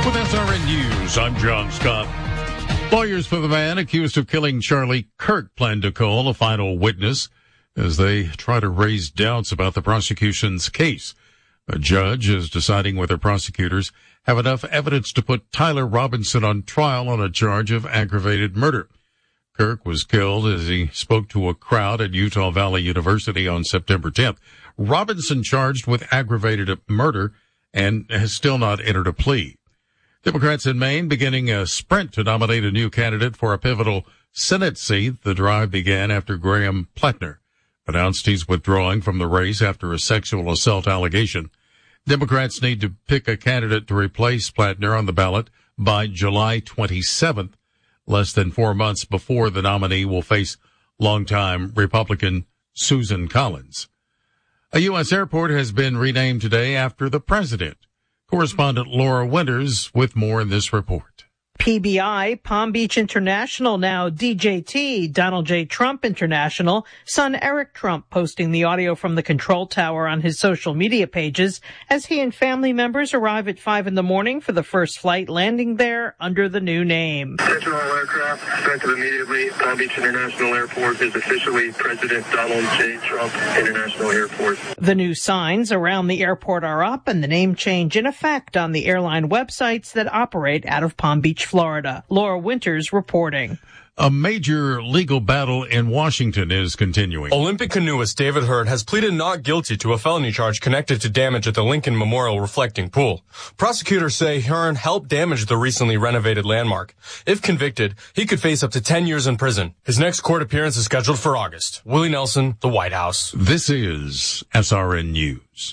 With SRN News, I'm John Scott. Lawyers for the man accused of killing Charlie Kirk plan to call a final witness as they try to raise doubts about the prosecution's case. A judge is deciding whether prosecutors have enough evidence to put Tyler Robinson on trial on a charge of aggravated murder. Kirk was killed as he spoke to a crowd at Utah Valley University on September 10th. Robinson charged with aggravated murder and has still not entered a plea. Democrats in Maine beginning a sprint to nominate a new candidate for a pivotal Senate seat. The drive began after Graham Plattner announced he's withdrawing from the race after a sexual assault allegation. Democrats need to pick a candidate to replace Plattner on the ballot by July 27th, less than 4 months before the nominee will face longtime Republican Susan Collins. A U.S. airport has been renamed today after the president. Correspondent Laura Winters with more in this report. PBI, Palm Beach International, now DJT, Donald J. Trump International, son Eric Trump posting the audio from the control tower on his social media pages as he and family members arrive at 5 a.m. for the first flight landing there under the new name. Attention all aircraft, effective immediately. Palm Beach International Airport is officially President Donald J. Trump International Airport. The new signs around the airport are up and the name change in effect on the airline websites that operate out of Palm Beach, Florida. Laura Winters reporting. A major legal battle in Washington is continuing. Olympic canoeist David Hurd has pleaded not guilty to a felony charge connected to damage at the Lincoln Memorial Reflecting Pool. Prosecutors say Hearn helped damage the recently renovated landmark. If convicted, he could face up to 10 years in prison. His next court appearance is scheduled for August. Willie Nelson, The White House. This is SRN News.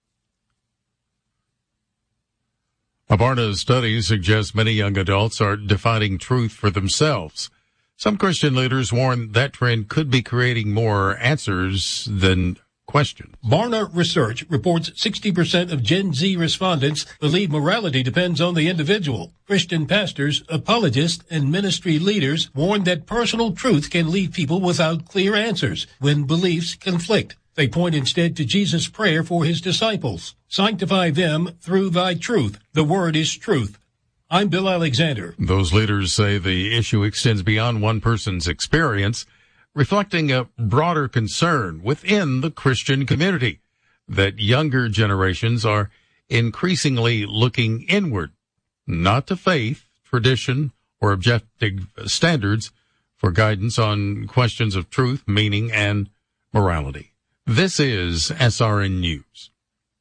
A Barna study suggests many young adults are defining truth for themselves. Some Christian leaders warn that trend could be creating more answers than questions. Barna research reports 60% of Gen Z respondents believe morality depends on the individual. Christian pastors, apologists, and ministry leaders warn that personal truth can leave people without clear answers when beliefs conflict. They point instead to Jesus' prayer for his disciples. Sanctify them through thy truth. The word is truth. I'm Bill Alexander. Those leaders say the issue extends beyond one person's experience, reflecting a broader concern within the Christian community that younger generations are increasingly looking inward, not to faith, tradition, or objective standards for guidance on questions of truth, meaning, and morality. This is SRN News.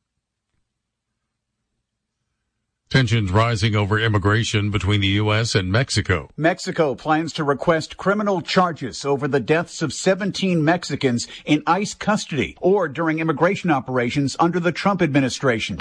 Tensions rising over immigration between the U.S. and Mexico. Mexico plans to request criminal charges over the deaths of 17 Mexicans in ICE custody or during immigration operations under the Trump administration.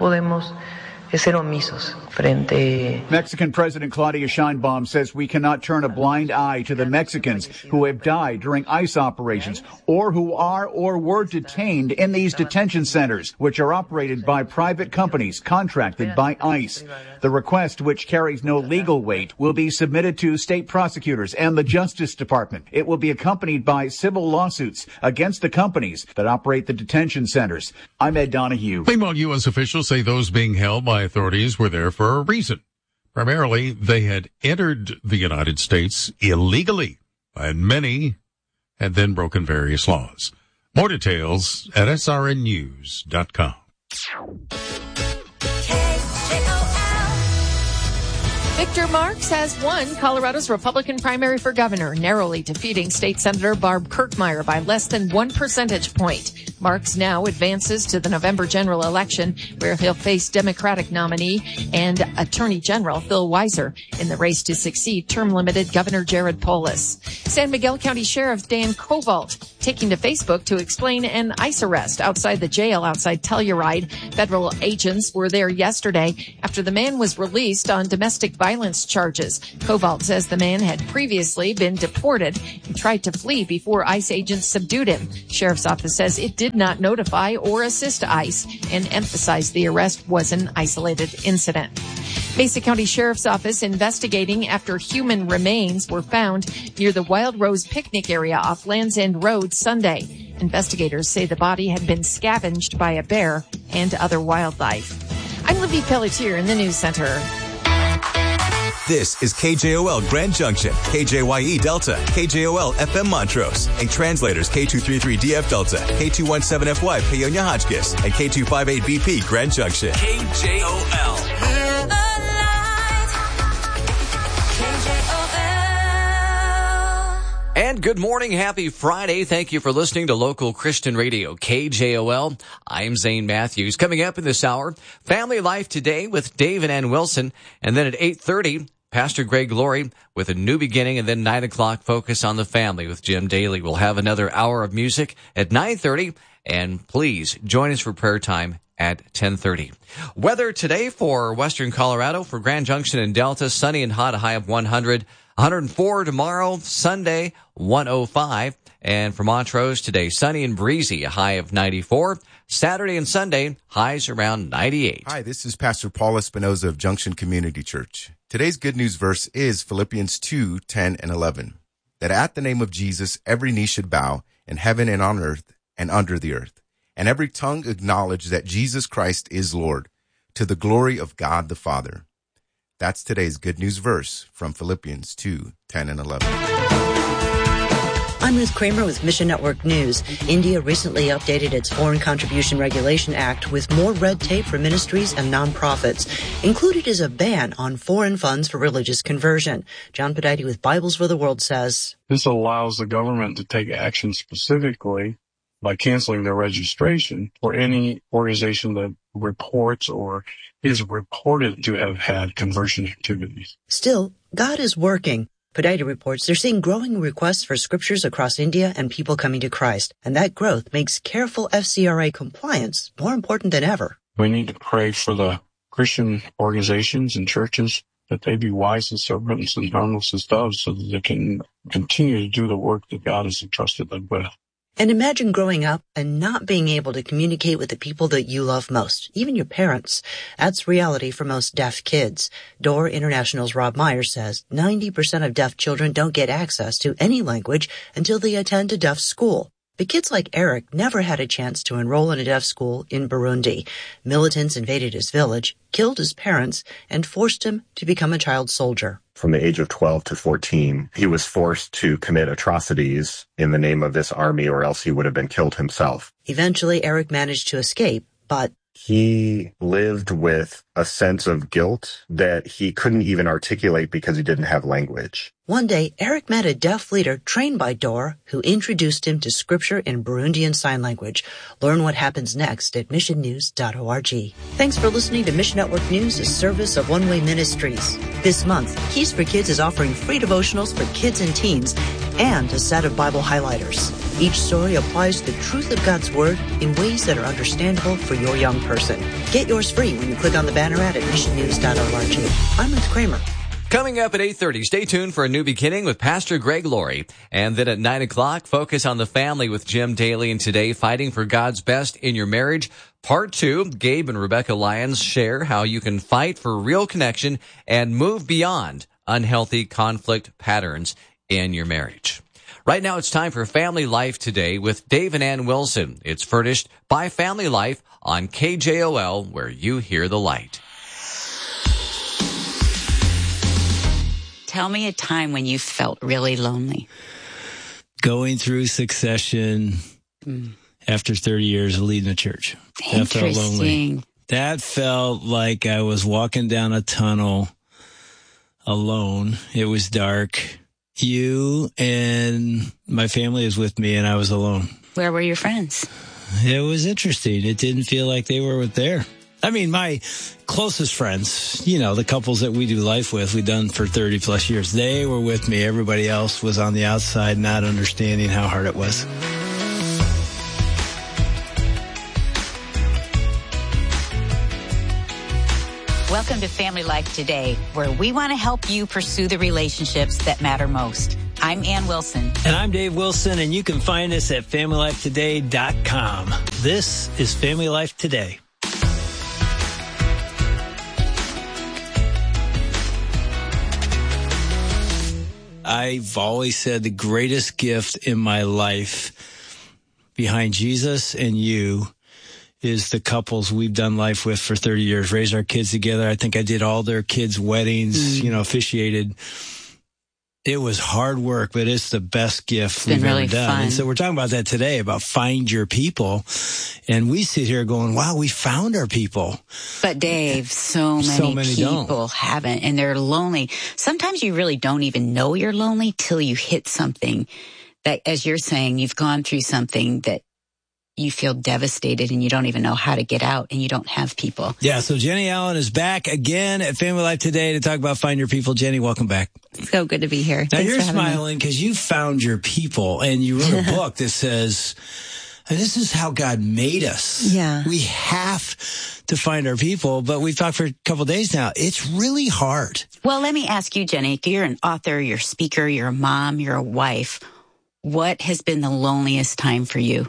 Mexican President Claudia Sheinbaum says we cannot turn a blind eye to the Mexicans who have died during ICE operations or who are or were detained in these detention centers, which are operated by private companies contracted by ICE. The request, which carries no legal weight, will be submitted to state prosecutors and the Justice Department. It will be accompanied by civil lawsuits against the companies that operate the detention centers. I'm Ed Donahue. Meanwhile, U.S. officials say those being held by authorities were there for a reason. Primarily, they had entered the United States illegally, and many had then broken various laws. More details at srnnews.com. Victor Marx has won Colorado's Republican primary for governor, narrowly defeating State Senator Barb Kirkmeyer by less than 1 percentage point. Marx now advances to the November general election, where he'll face Democratic nominee and Attorney General Phil Weiser in the race to succeed term-limited Governor Jared Polis. San Miguel County Sheriff Dan Covalt taking to Facebook to explain an ICE arrest outside the jail outside Telluride. Federal agents were there yesterday after the man was released on domestic violence charges. Covalt says the man had previously been deported and tried to flee before ICE agents subdued him. Sheriff's office says it did not notify or assist ICE and emphasized the arrest was an isolated incident. Mesa County Sheriff's Office investigating after human remains were found near the Wild Rose picnic area off Land's End Road Sunday. Investigators say the body had been scavenged by a bear and other wildlife. I'm Libby Pelletier in the News Center. This is KJOL Grand Junction, KJYE Delta, KJOL FM Montrose, and translators K233DF Delta, K217FY Paonia Hotchkiss, and K258BP Grand Junction. KJOL. Hear the light. KJOL. And good morning. Happy Friday. Thank you for listening to Local Christian Radio, KJOL. I'm Zane Matthews. Coming up in this hour, Family Life Today with Dave and Ann Wilson. And then at 8:30, Pastor Greg Laurie with A New Beginning, and then 9 o'clock, Focus on the Family with Jim Daly. We'll have another hour of music at 9:30, and please join us for prayer time at 10:30. Weather today for Western Colorado, for Grand Junction and Delta, sunny and hot, a high of 100. 104 tomorrow, Sunday, 105. And for Montrose today, sunny and breezy, a high of 94. Saturday and Sunday, highs around 98. Hi, this is Pastor Paul Espinoza of Junction Community Church. Today's good news verse is Philippians 2:10 and 11. That at the name of Jesus, every knee should bow in heaven and on earth and under the earth, and every tongue acknowledge that Jesus Christ is Lord, to the glory of God the Father. That's today's good news verse from Philippians 2:10 and 11. I'm Ruth Kramer with Mission Network News. India recently updated its Foreign Contribution Regulation Act with more red tape for ministries and nonprofits. Included is a ban on foreign funds for religious conversion. John Podide with Bibles for the World says, this allows the government to take action specifically by canceling their registration for any organization that reports or is reported to have had conversion activities. Still, God is working. Podida reports they're seeing growing requests for scriptures across India and people coming to Christ, and that growth makes careful FCRA compliance more important than ever. We need to pray for the Christian organizations and churches that they be wise as serpents and harmless as doves so that they can continue to do the work that God has entrusted them with. And imagine growing up and not being able to communicate with the people that you love most, even your parents. That's reality for most deaf kids. Door International's Rob Myers says 90% of deaf children don't get access to any language until they attend a deaf school. But kids like Eric never had a chance to enroll in a deaf school in Burundi. Militants invaded his village, killed his parents, and forced him to become a child soldier. From the age of 12 to 14, he was forced to commit atrocities in the name of this army, or else he would have been killed himself. Eventually, Eric managed to escape, but he lived with a sense of guilt that he couldn't even articulate because he didn't have language. One day, Eric met a deaf leader trained by Dor who introduced him to scripture in Burundian Sign Language. Learn what happens next at missionnews.org. Thanks for listening to Mission Network News, a service of One Way Ministries. This month, Keys for Kids is offering free devotionals for kids and teens and a set of Bible highlighters. Each story applies the truth of God's Word in ways that are understandable for your young person. Get yours free when you click on the banner ad at missionnews.org. I'm Ruth Kramer. Coming up at 8:30, stay tuned for A New Beginning with Pastor Greg Laurie. And then at 9 o'clock, Focus on the Family with Jim Daly. And today, Fighting for God's Best in Your Marriage. Part 2, Gabe and Rebecca Lyons share how you can fight for real connection and move beyond unhealthy conflict patterns in your marriage. Right now, it's time for Family Life Today with Dave and Ann Wilson. It's furnished by Family Life on KJOL, where you hear the light. Tell me a time when you felt really lonely. Going through Succession after 30 years of leading a church. That felt lonely. That felt like I was walking down a tunnel alone. It was dark. You and my family was with me, and I was alone. Where were your friends? It was interesting. It didn't feel like they were there. I mean, my closest friends, you know, the couples that we do life with, we've done for 30 plus years, they were with me. Everybody else was on the outside, not understanding how hard it was. Welcome to Family Life Today, where we want to help you pursue the relationships that matter most. I'm Ann Wilson. And I'm Dave Wilson, and you can find us at FamilyLifeToday.com. This is Family Life Today. I've always said the greatest gift in my life behind Jesus and you is the couples we've done life with for 30 years, raised our kids together. I think I did all their kids' weddings, officiated. It was hard work, but it's the best gift we've ever done. Fun. And so we're talking about that today, about find your people. And we sit here going, wow, we found our people. But Dave, so many people haven't, and they're lonely. Sometimes you really don't even know you're lonely till you hit something that, as you're saying, you've gone through something that you feel devastated and you don't even know how to get out and you don't have people. Yeah, so Jenny Allen is back again at Family Life Today to talk about Find Your People. Jenny, welcome back. So good to be here. Now you're smiling because you found your people and you wrote a book that says, this is how God made us. Yeah. We have to find our people, but we've talked for a couple of days now. It's really hard. Well, let me ask you, Jenny, you're an author, you're a speaker, you're a mom, you're a wife. What has been the loneliest time for you?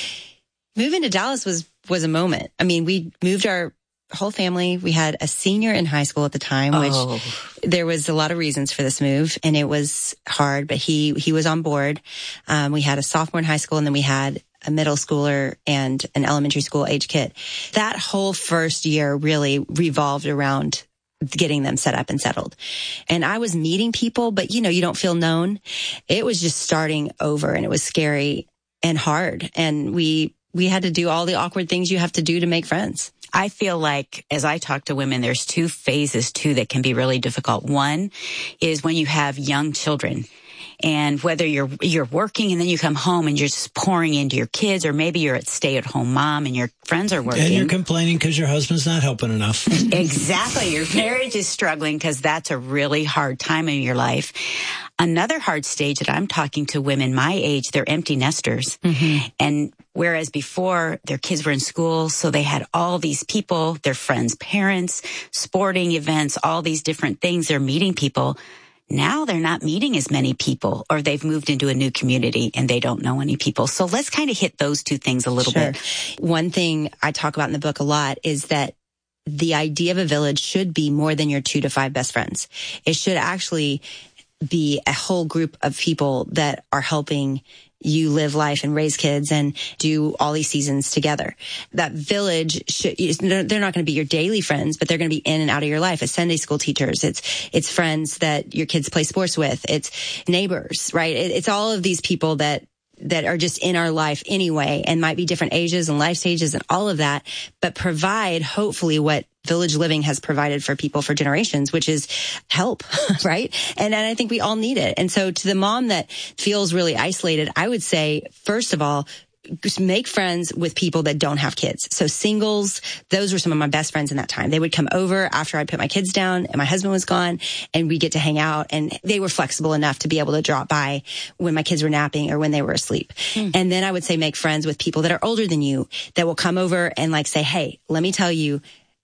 Moving to Dallas was a moment. I mean, we moved our whole family. We had a senior in high school at the time, which there was a lot of reasons for this move, and it was hard, but he was on board. We had a sophomore in high school, and then we had a middle schooler and an elementary school age kid. That whole first year really revolved around getting them set up and settled. And I was meeting people, but you don't feel known. It was just starting over, and it was scary and hard. And we had to do all the awkward things you have to do to make friends. I feel like, as I talk to women, there's two phases, too, that can be really difficult. One is when you have young children. And whether you're working and then you come home and you're just pouring into your kids, or maybe you're a stay-at-home mom and your friends are working. And you're complaining because your husband's not helping enough. Exactly. Your marriage is struggling because that's a really hard time in your life. Another hard stage that I'm talking to women my age, they're empty nesters. Mm-hmm. And whereas before their kids were in school, so they had all these people, their friends' parents, sporting events, all these different things, they're meeting people. Now they're not meeting as many people, or they've moved into a new community and they don't know any people. So let's kind of hit those two things a little bit. One thing I talk about in the book a lot is that the idea of a village should be more than your 2 to 5 best friends. It should actually be a whole group of people that are helping you live life and raise kids and do all these seasons together. That village they're not going to be your daily friends, but they're going to be in and out of your life. It's Sunday school teachers. It's friends that your kids play sports with. It's neighbors, right? It's all of these people that are just in our life anyway, and might be different ages and life stages and all of that, but provide hopefully what Village Living has provided for people for generations, which is help, right? And I think we all need it. And so to the mom that feels really isolated, I would say, first of all, just make friends with people that don't have kids. So singles, those were some of my best friends in that time. They would come over after I put my kids down and my husband was gone, and we get to hang out, and they were flexible enough to be able to drop by when my kids were napping or when they were asleep. And then I would say make friends with people that are older than you that will come over and say, hey, let me tell you,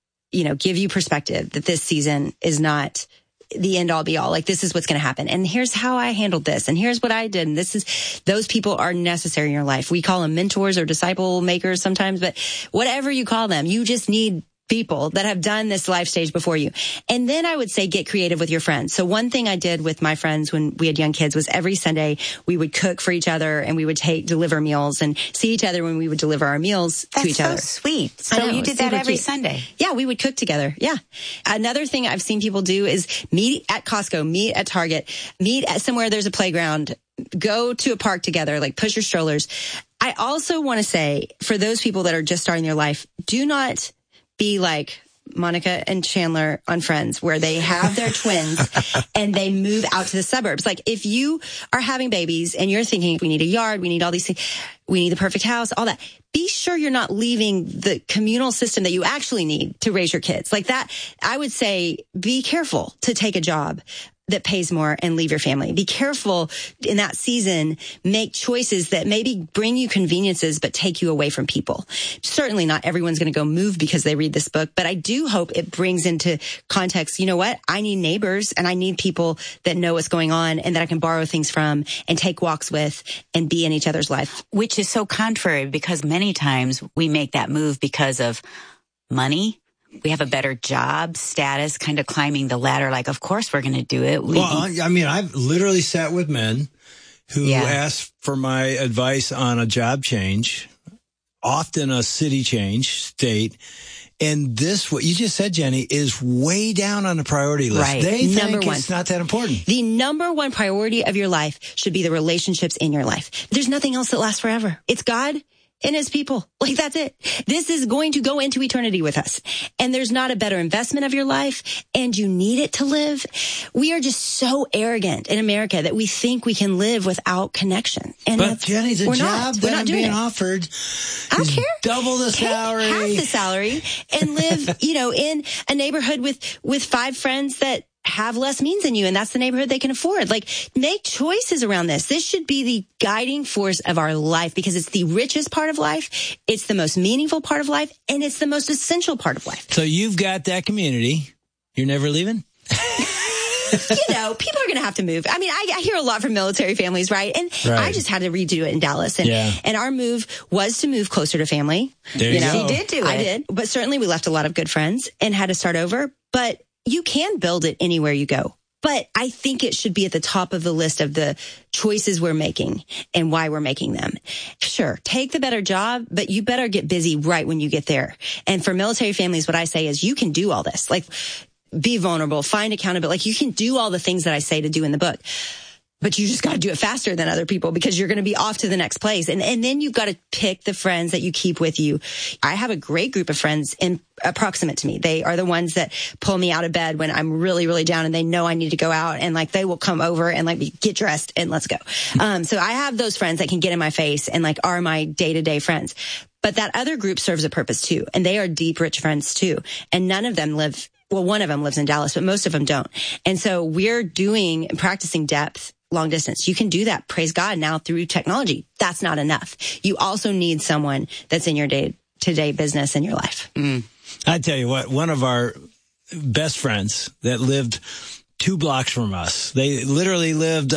give you perspective that this season is not the end all be all. This is what's going to happen. And here's how I handled this. And here's what I did. And those people are necessary in your life. We call them mentors or disciple makers sometimes, but whatever you call them, you just need people that have done this life stage before you. And then I would say get creative with your friends. So one thing I did with my friends when we had young kids was every Sunday we would cook for each other, and we would deliver meals and see each other when we would deliver our meals to each other. That's so sweet. So you did that every Sunday? Yeah, we would cook together. Yeah. Another thing I've seen people do is meet at Costco, meet at Target, meet at somewhere there's a playground, go to a park together, push your strollers. I also want to say, for those people that are just starting their life, do not be like Monica and Chandler on Friends, where they have their twins and they move out to the suburbs. If you are having babies and you're thinking, we need a yard, we need all these things, we need the perfect house, all that, be sure you're not leaving the communal system that you actually need to raise your kids. That, I would say, be careful to take a job that pays more and leave your family. Be careful in that season. Make choices that maybe bring you conveniences, but take you away from people. Certainly not everyone's going to go move because they read this book, but I do hope it brings into context, you know what? I need neighbors, and I need people that know what's going on and that I can borrow things from and take walks with and be in each other's life. Which is so contrary, because many times we make that move because of money. We have a better job status, kind of climbing the ladder. Of course we're going to do it. I've literally sat with men who asked for my advice on a job change often a city change, state. And this, what you just said, Jenny, is way down on the priority list. Right. They think Number one. it's not that important. The number one priority of your life should be the relationships in your life. There's nothing else that lasts forever. It's God and his people. Like, that's it. This is going to go into eternity with us. And there's not a better investment of your life, and you need it to live. We are just so arrogant in America that we think we can live without connection. And but Jenny, the job that I'm being offered, I don't care. Double the salary. Half the salary and live, in a neighborhood with 5 friends that have less means than you, and that's the neighborhood they can afford. Like, make choices around this. This should be the guiding force of our life, because it's the richest part of life, it's the most meaningful part of life, and it's the most essential part of life. So you've got that community. You're never leaving? People are going to have to move. I mean, I hear a lot from military families, right? And I just had to redo it in Dallas. And our move was to move closer to family. There you go. He did do it. I did. But certainly we left a lot of good friends and had to start over. But you can build it anywhere you go. But I think it should be at the top of the list of the choices we're making and why we're making them. Sure, take the better job, but you better get busy right when you get there. And for military families, what I say is you can do all this. Like, be vulnerable, find accountability. Like, you can do all the things that I say to do in the book. But you just got to do it faster than other people, because you're going to be off to the next place. And then you've got to pick the friends that you keep with you. I have a great group of friends proximate to me. They are the ones that pull me out of bed when I'm really, really down, and they know I need to go out, and like, they will come over and like, get dressed and let's go. So I have those friends that can get in my face and like are my day-to-day friends. But that other group serves a purpose too. And they are deep, rich friends too. And none of them one of them lives in Dallas, but most of them don't. And so we're practicing depth, long distance. You can do that, praise God, now through technology. That's not enough. You also need someone that's in your day-to-day business in your life. I tell you what, one of our best friends that lived 2 blocks from us, they literally lived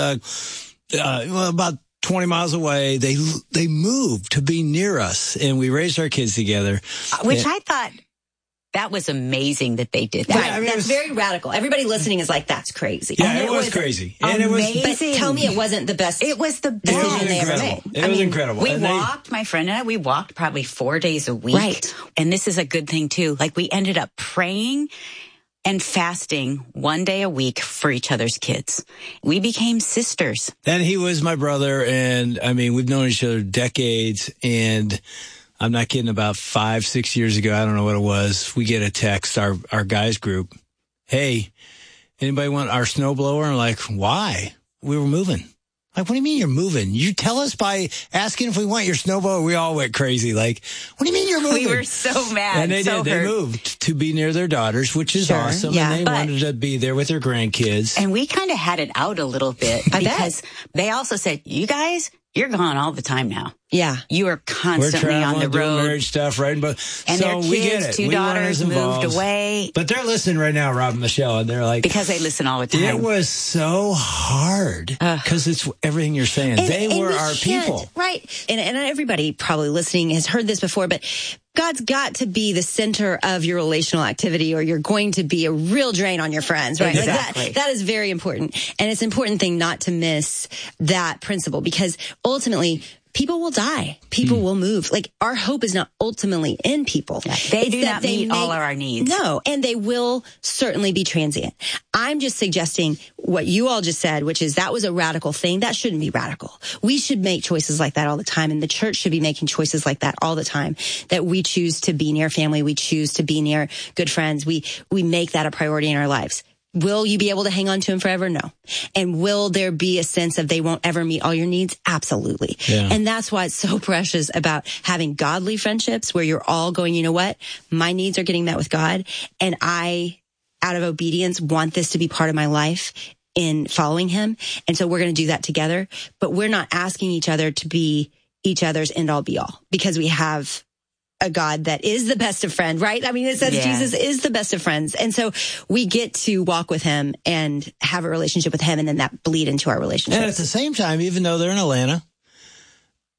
about 20 miles away. They moved to be near us, and we raised our kids together. Which I thought that was amazing that they did that. Right. I mean, that's very radical. Everybody listening is like, that's crazy. Yeah, it was crazy. And amazing. But tell me it wasn't the best. It was the best decision they ever made. It was incredible. My friend and I, we walked probably 4 days a week. Right. And this is a good thing too. Like, we ended up praying and fasting 1 day a week for each other's kids. We became sisters. And he was my brother. And I mean, we've known each other decades, and I'm not kidding, about 5-6 years ago, I don't know what it was, we get a text, our guys group, hey, anybody want our snowblower? And like, why? We were moving. Like, what do you mean you're moving? You tell us by asking if we want your snowblower. We all went crazy. Like, what do you mean you're moving? We were so mad. And they did. They moved to be near their daughters, which is awesome. Yeah, and they wanted to be there with their grandkids. And we kind of had it out a little bit because they also said, you guys, you're gone all the time now. Yeah. You are constantly on the road. Doing marriage stuff, right? But and so their kids, we get it. 2 daughters moved away. But they're listening right now, Rob and Michelle, and they're like, because they listen all the time. It was so hard because it's everything you're saying. They were our people. Right. And everybody probably listening has heard this before, but God's got to be the center of your relational activity, or you're going to be a real drain on your friends, right? Exactly. Like that is very important. And it's an important thing not to miss that principle, because ultimately people will die. People will move. Like, our hope is not ultimately in people. Yeah, they do not meet all of our needs. No. And they will certainly be transient. I'm just suggesting what you all just said, which is that was a radical thing. That shouldn't be radical. We should make choices like that all the time. And the church should be making choices like that all the time, that we choose to be near family. We choose to be near good friends. We make that a priority in our lives. Will you be able to hang on to them forever? No. And will there be a sense of they won't ever meet all your needs? Absolutely. Yeah. And that's why it's so precious about having godly friendships where you're all going, you know what? My needs are getting met with God. And I, out of obedience, want this to be part of my life in following him. And so we're going to do that together. But we're not asking each other to be each other's end all be all, because we have a God that is the best of friends, right? I mean, it says Jesus is the best of friends. And so we get to walk with him and have a relationship with him, and then that bleed into our relationship. And at the same time, even though they're in Atlanta,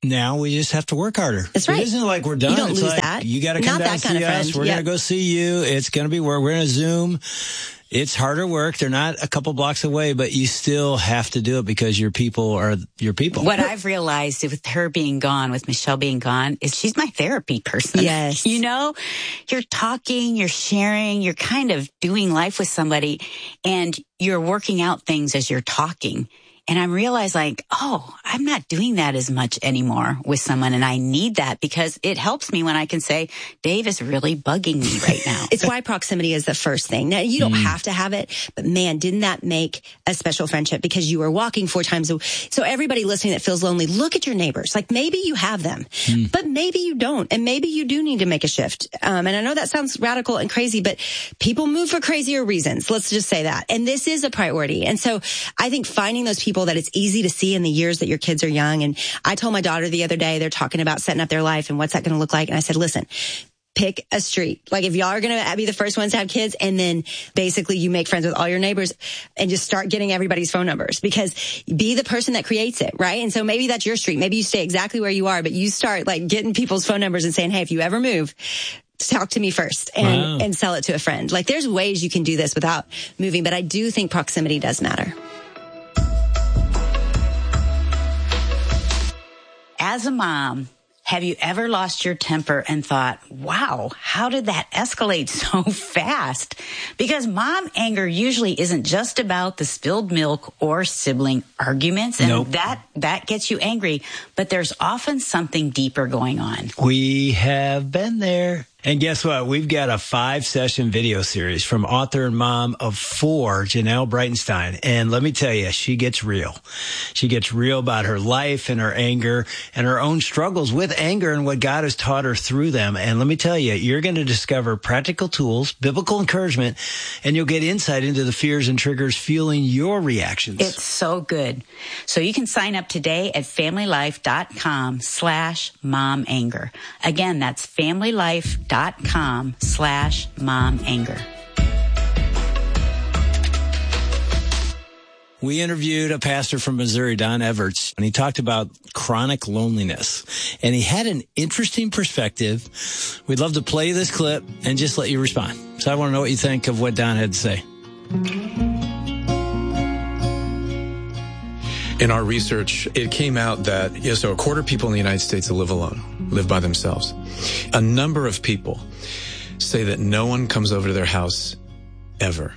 Now we just have to work harder. That's right. It isn't like we're done. You don't it's lose like, that. You got to come down and see us. We're going to go see you. It's going to be work. We're going to Zoom. It's harder work. They're not a couple blocks away, but you still have to do it because your people are your people. What I've realized with her being gone, with Michelle being gone, is she's my therapy person. Yes. You know, you're talking, you're sharing, you're kind of doing life with somebody, and you're working out things as you're talking. And I realized I'm not doing that as much anymore with someone. And I need that because it helps me when I can say, Dave is really bugging me right now. It's why proximity is the first thing. Now, you don't have to have it, but man, didn't that make a special friendship because you were walking 4 times a week. So everybody listening that feels lonely, look at your neighbors. Like maybe you have them, but maybe you don't. And maybe you do need to make a shift. And I know that sounds radical and crazy, but people move for crazier reasons. Let's just say that. And this is a priority. And so I think finding those people that it's easy to see in the years that your kids are young. And I told my daughter the other day, they're talking about setting up their life and what's that going to look like. And I said, listen, pick a street. Like if y'all are going to be the first ones to have kids, and then basically you make friends with all your neighbors and just start getting everybody's phone numbers, because be the person that creates it, right? And so maybe that's your street. Maybe you stay exactly where you are, but you start like getting people's phone numbers and saying, hey, if you ever move, talk to me first and sell it to a friend. Like there's ways you can do this without moving, but I do think proximity does matter. As a mom, have you ever lost your temper and thought, wow, how did that escalate so fast? Because mom anger usually isn't just about the spilled milk or sibling arguments. And that gets you angry. But there's often something deeper going on. We have been there. And guess what? We've got a 5-session video series from author and mom of 4, Janelle Breitenstein. And let me tell you, she gets real. She gets real about her life and her anger and her own struggles with anger and what God has taught her through them. And let me tell you, you're going to discover practical tools, biblical encouragement, and you'll get insight into the fears and triggers fueling your reactions. It's so good. So you can sign up today at familylife.com/momanger. Again, that's familylife.com/momanger. We interviewed a pastor from Missouri, Don Everts, and he talked about chronic loneliness. And he had an interesting perspective. We'd love to play this clip and just let you respond. So I want to know what you think of what Don had to say. In our research, it came out that, so a quarter of people in the United States that live alone, live by themselves. A number of people say that no one comes over to their house ever.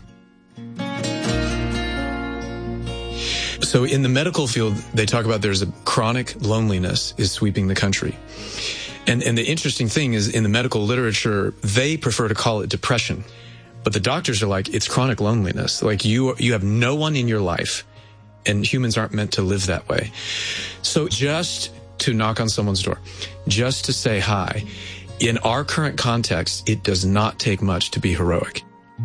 So in the medical field, they talk about there's a chronic loneliness is sweeping the country. And the interesting thing is in the medical literature, they prefer to call it depression. But the doctors are like, it's chronic loneliness. Like you have no one in your life. And humans aren't meant to live that way. So just to knock on someone's door, just to say hi, in our current context, it does not take much to be heroic.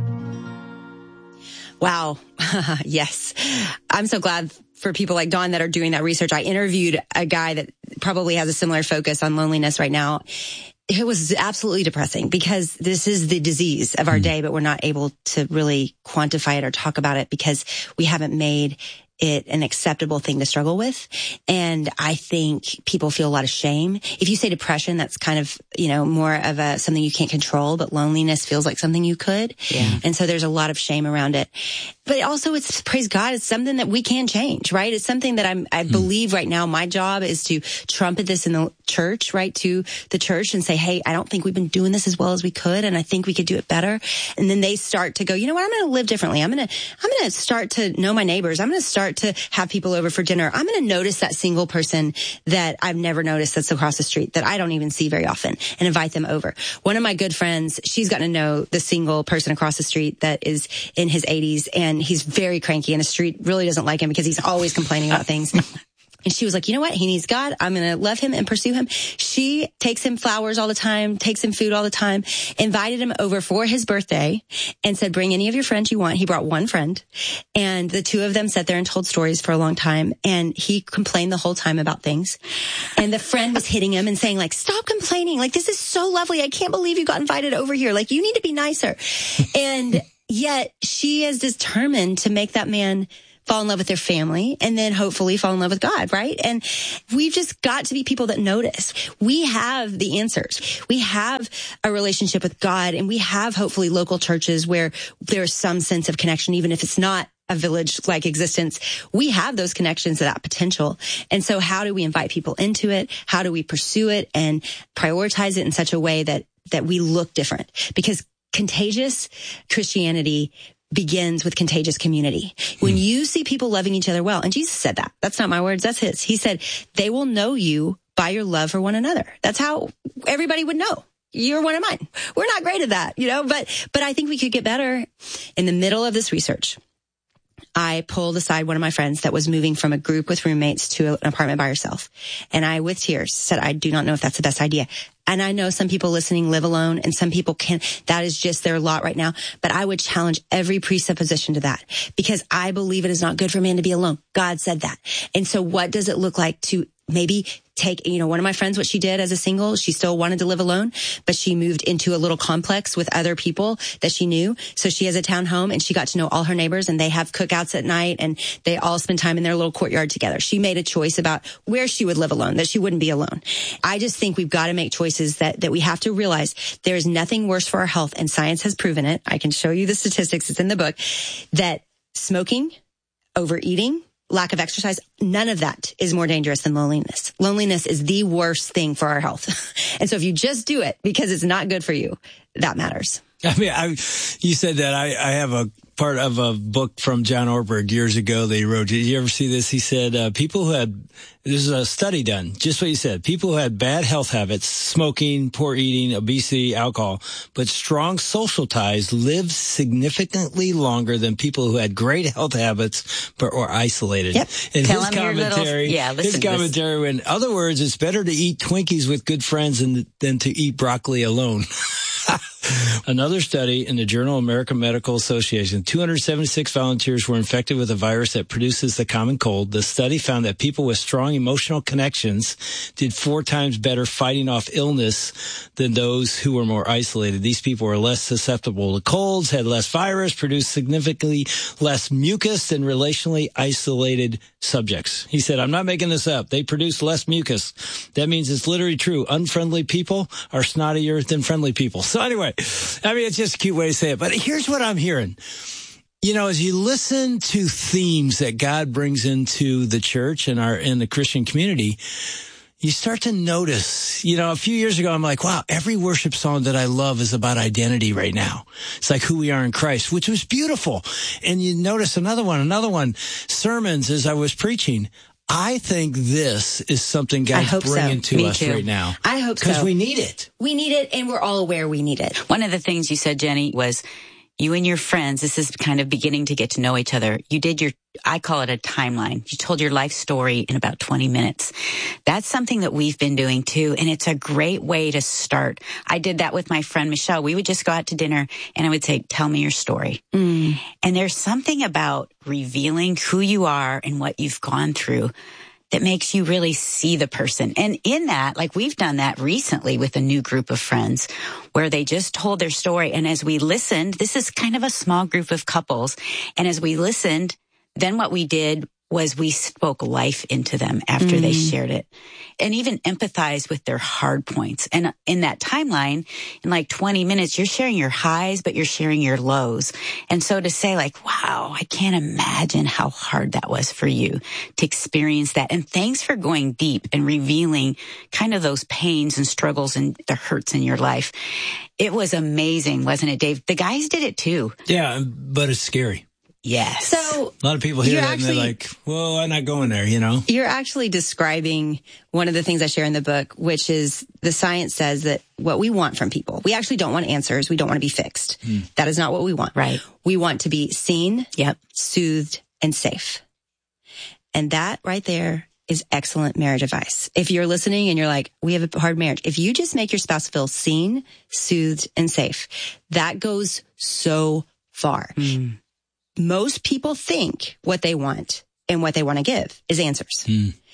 Wow. Yes. I'm so glad for people like Dawn that are doing that research. I interviewed a guy that probably has a similar focus on loneliness right now. It was absolutely depressing because this is the disease of our day, but we're not able to really quantify it or talk about it because we haven't made it an acceptable thing to struggle with. And I think people feel a lot of shame. If you say depression, that's kind of, more of something you can't control, but loneliness feels like something you could. Yeah. And so there's a lot of shame around it. But also it's, praise God, it's something that we can change, right? It's something that I believe right now my job is to trumpet this in the church, right? To the church and say, hey, I don't think we've been doing this as well as we could. And I think we could do it better. And then they start to go, you know what? I'm going to live differently. I'm going to start to know my neighbors. I'm going to start to have people over for dinner. I'm going to notice that single person that I've never noticed that's across the street that I don't even see very often and invite them over. One of my good friends, she's gotten to know the single person across the street that is in his 80s and he's very cranky and the street really doesn't like him because he's always complaining about things. And she was like, you know what? He needs God. I'm going to love him and pursue him. She takes him flowers all the time, takes him food all the time, invited him over for his birthday and said, bring any of your friends you want. He brought one friend and the two of them sat there and told stories for a long time. And he complained the whole time about things. And the friend was hitting him and saying like, stop complaining. Like, this is so lovely. I can't believe you got invited over here. Like, you need to be nicer. And yet she is determined to make that man fall in love with their family, and then hopefully fall in love with God, right? And we've just got to be people that notice. We have the answers. We have a relationship with God, and we have hopefully local churches where there's some sense of connection, even if it's not a village-like existence. We have those connections, that potential. And so how do we invite people into it? How do we pursue it and prioritize it in such a way that we look different? Because contagious Christianity begins with contagious community. When you see people loving each other well, and Jesus said that. That's not my words, that's his. He said, they will know you by your love for one another. That's how everybody would know. You're one of mine. We're not great at that, but I think we could get better. In the middle of this research, I pulled aside one of my friends that was moving from a group with roommates to an apartment by herself. And I, with tears, said, I do not know if that's the best idea. And I know some people listening live alone, and some people that is just their lot right now. But I would challenge every presupposition to that, because I believe it is not good for man to be alone. God said that. And so what does it look like to maybe take, one of my friends, what she did as a single, she still wanted to live alone, but she moved into a little complex with other people that she knew. So she has a town home, and she got to know all her neighbors, and they have cookouts at night, and they all spend time in their little courtyard together. She made a choice about where she would live alone, that she wouldn't be alone. I just think we've got to make choices that we have to realize there is nothing worse for our health, and science has proven it. I can show you the statistics. It's in the book, that smoking, overeating, lack of exercise, none of that is more dangerous than loneliness. Loneliness is the worst thing for our health. And so if you just do it because it's not good for you, that matters. I mean, you said that. I have a part of a book from John Ortberg years ago that he wrote. Did you ever see this? He said, people who had, there's a study done, just what you said, people who had bad health habits, smoking, poor eating, obesity, alcohol, but strong social ties lived significantly longer than people who had great health habits but were isolated. Yep. And his commentary, in other words, it's better to eat Twinkies with good friends than to eat broccoli alone. Another study in the Journal of American Medical Association, 276 volunteers were infected with a virus that produces the common cold. The study found that people with strong emotional connections did 4 times better fighting off illness than those who were more isolated. These people were less susceptible to colds, had less virus, produced significantly less mucus than relationally isolated subjects. He said, I'm not making this up. They produce less mucus. That means it's literally true. Unfriendly people are snottier than friendly people. So anyway, I mean, it's just a cute way to say it. But here's what I'm hearing. As you listen to themes that God brings into the church and in the Christian community, you start to notice, a few years ago, I'm like, wow, every worship song that I love is about identity right now. It's like who we are in Christ, which was beautiful. And you notice another one, sermons as I was preaching. I think this is something God's bringing to us right now. I hope so. Because we need it. We need it, and we're all aware we need it. One of the things you said, Jenny, was you and your friends, this is kind of beginning to get to know each other. You did I call it a timeline. You told your life story in about 20 minutes. That's something that we've been doing too, and it's a great way to start. I did that with my friend Michelle. We would just go out to dinner, and I would say, tell me your story. And there's something about revealing who you are and what you've gone through that makes you really see the person. And in that, like we've done that recently with a new group of friends where they just told their story. And as we listened, this is kind of a small group of couples. And as we listened, then what we did was we spoke life into them after they shared it, and even empathized with their hard points. And in that timeline, in like 20 minutes, you're sharing your highs, but you're sharing your lows. And so to say like, wow, I can't imagine how hard that was for you to experience that. And thanks for going deep and revealing kind of those pains and struggles and the hurts in your life. It was amazing, wasn't it, Dave? The guys did it too. Yeah, but it's scary. Yes. So a lot of people hear that and they're like, whoa, I'm not going there, You're actually describing one of the things I share in the book, which is the science says that what we want from people, we actually don't want answers. We don't want to be fixed. That is not what we want. Right. We want to be seen, soothed, and safe. And that right there is excellent marriage advice. If you're listening and you're like, we have a hard marriage, if you just make your spouse feel seen, soothed, and safe, that goes so far. Most people think what they want and what they want to give is answers.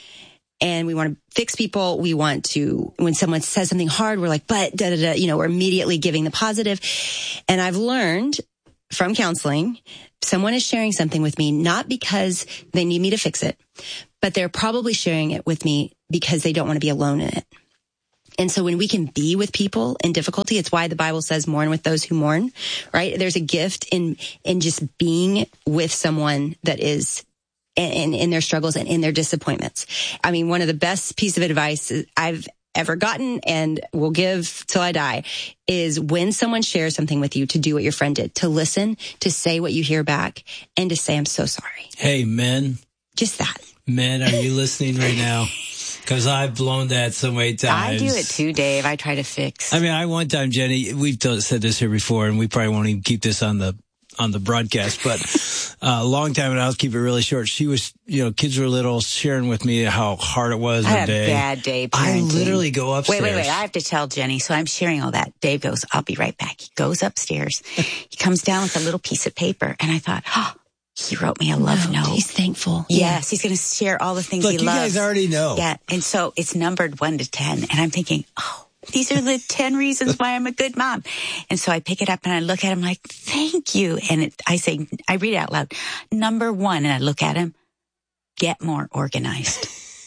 And we want to fix people. We want to, when someone says something hard, we're like, but we're immediately giving the positive. And I've learned from counseling, someone is sharing something with me, not because they need me to fix it, but they're probably sharing it with me because they don't want to be alone in it. And so when we can be with people in difficulty, it's why the Bible says mourn with those who mourn, right? There's a gift in just being with someone that is in their struggles and in their disappointments. I mean, one of the best piece of advice I've ever gotten and will give till I die is when someone shares something with you, to do what your friend did, to listen, to say what you hear back, and to say, I'm so sorry. Hey, men. Just that. Men, are you listening right now? Because I've blown that so many times. I do it too, Dave. I try to fix. I mean, one time, Jenny, we've said this here before, and we probably won't even keep this on the broadcast, but a long time, and I'll keep it really short. She was, kids were little, sharing with me how hard it was. I had a bad day parenting. I literally go upstairs. Wait. I have to tell Jenny. So I'm sharing all that. Dave goes, I'll be right back. He goes upstairs. He comes down with a little piece of paper, and I thought, he wrote me a love note. He's thankful. Yes, he's going to share all the things he loves. You guys already know. Yeah, and so it's numbered 1 to 10, and I'm thinking, these are the 10 reasons why I'm a good mom. And so I pick it up and I look at him like, thank you. And I read it out loud. Number 1, and I look at him, get more organized.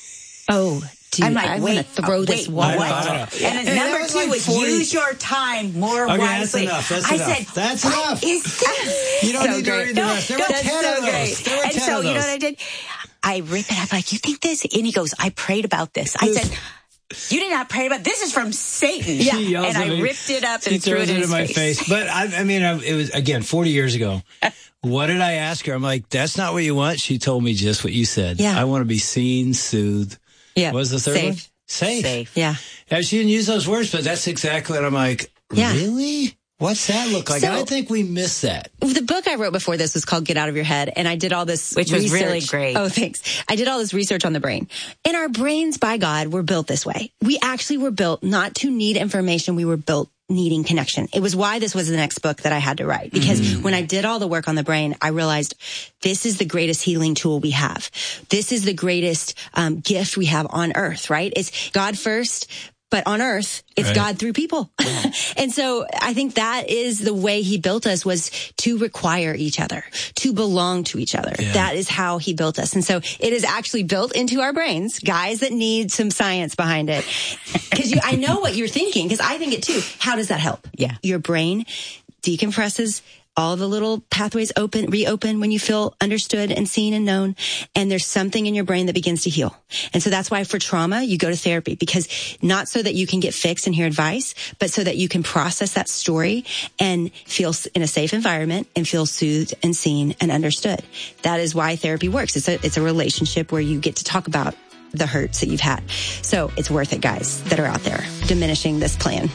Oh, dude, I'm like, I'm going to throw this one. And then number 2 was use your time more wisely. That's enough. That's enough. Is this? You don't need to read the rest. There were 10 of those. And so, you know what I did? I rip it up like, you think this? And he goes, I prayed about this. I said, you did not pray about this. Is from Satan. Yeah, and I ripped it up and threw it in my his face. But it was again 40 years ago. What did I ask her? I'm like, that's not what you want. She told me just what you said. Yeah. I want to be seen, soothed. Yeah. What was the third one? Safe. Yeah. She didn't use those words, but that's exactly what I'm like. Yeah. Really? What's that look like? I think we missed that. The book I wrote before this was called Get Out of Your Head, and I did all this Which research. was really great. Oh, thanks. I did all this research on the brain. And our brains, by God, were built this way. We actually were built not to need information. We were built needing connection. It was why this was the next book that I had to write. Because when I did all the work on the brain, I realized this is the greatest healing tool we have. This is the greatest gift we have on earth, right? It's God first. But on earth, it's right. God through people. And so I think that is the way he built us, was to require each other, to belong to each other. Yeah. That is how he built us. And so it is actually built into our brains, guys, that need some science behind it. Because I know what you're thinking, because I think it too. How does that help? Yeah. Your brain decompresses. All the little pathways reopen when you feel understood and seen and known. And there's something in your brain that begins to heal. And so that's why for trauma, you go to therapy, because not so that you can get fixed and hear advice, but so that you can process that story and feel in a safe environment and feel soothed and seen and understood. That is why therapy works. It's a relationship where you get to talk about the hurts that you've had. So it's worth it, guys, that are out there diminishing this plan.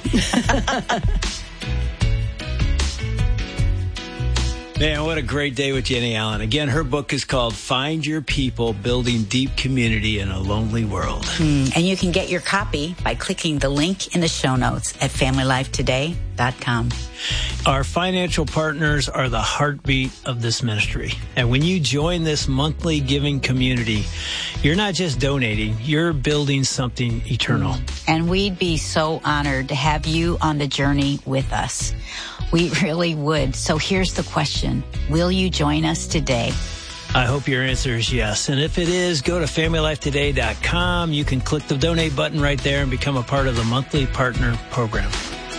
Man, what a great day with Jenny Allen. Again, her book is called Find Your People, Building Deep Community in a Lonely World. And you can get your copy by clicking the link in the show notes at FamilyLifeToday.com. Our financial partners are the heartbeat of this ministry. And when you join this monthly giving community, you're not just donating, you're building something eternal. And we'd be so honored to have you on the journey with us. We really would. So here's the question. Will you join us today? I hope your answer is yes. And if it is, go to FamilyLifeToday.com. You can click the donate button right there and become a part of the monthly partner program.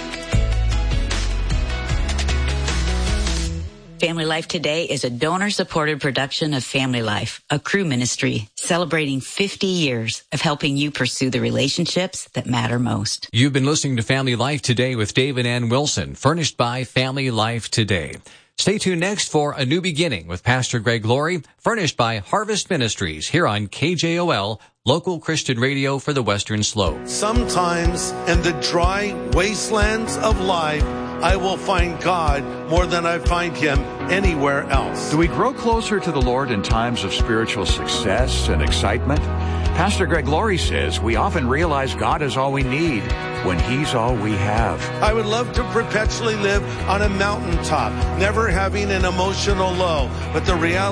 Family Life Today is a donor-supported production of Family Life, a Cru ministry celebrating 50 years of helping you pursue the relationships that matter most. You've been listening to Family Life Today with Dave and Ann Wilson, furnished by Family Life Today. Stay tuned next for A New Beginning with Pastor Greg Laurie, furnished by Harvest Ministries, here on KJOL, local Christian radio for the Western Slope. Sometimes in the dry wastelands of life, I will find God more than I find Him anywhere else. Do we grow closer to the Lord in times of spiritual success and excitement? Pastor Greg Laurie says we often realize God is all we need when He's all we have. I would love to perpetually live on a mountaintop, never having an emotional low, but the reality